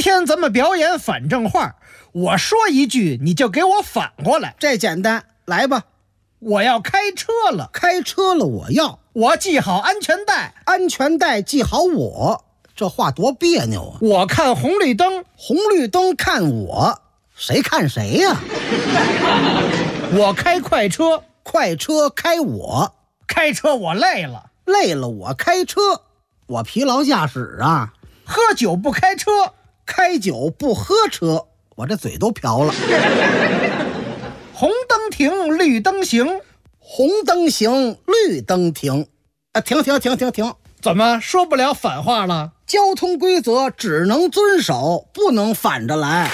天咱们表演反正话，我说一句你就给我反过来。 这简单，来吧。 我要开车了， 开车了我系好安全带， 安全带系好我。这话多别扭啊！ 我看红绿灯， 红绿灯看我，谁看谁呀？ 我开快车， 快车开我， 开车我累了， 累了我开车，我疲劳驾驶啊。 喝酒不开车， 开酒不喝车，我这嘴都瓢了。 红灯停，绿灯行， 红灯行，绿灯停。停！ 怎么说不了反话了？ 交通规则只能遵守，不能反着来。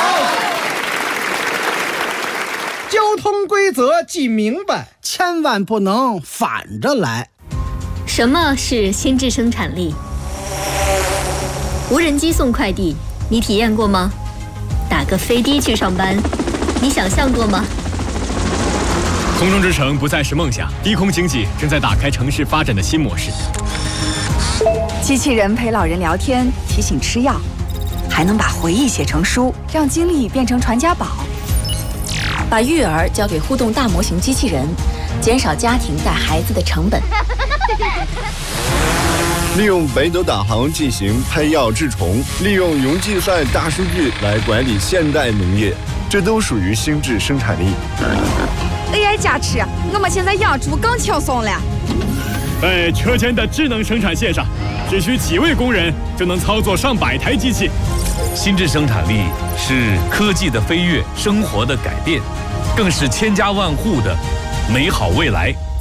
交通规则记明白， 千万不能反着来。 什么是心智生产力？无人机送快递，你体验过吗？打个飞的去上班，你想象过吗？ 空中之城不再是梦想，低空经济正在打开城市发展的新模式。 机器人陪老人聊天，提醒吃药，还能把回忆写成书，让经历变成传家宝。把育儿交给互动大模型机器人，减少家庭带孩子的成本。 利用北斗导航进行拍药治虫，利用云计算大数据来管理现代农业，这都属于心智生产力。 AI 加持，我们现在养猪更轻松了。 在车间的智能生产线上，只需几位工人就能操作上百台机器。 心智生产力是科技的飞跃，生活的改变，更是千家万户的美好未来。